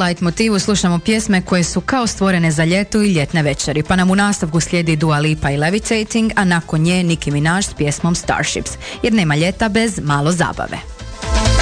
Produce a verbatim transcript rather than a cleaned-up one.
light motivu slušamo pjesme koje su kao stvorene za ljeto i ljetne večeri, pa nam u nastavku slijedi Dua Lipa i Levitating, a nakon nje Nicki Minaj s pjesmom Starships, jer nema ljeta bez malo zabave.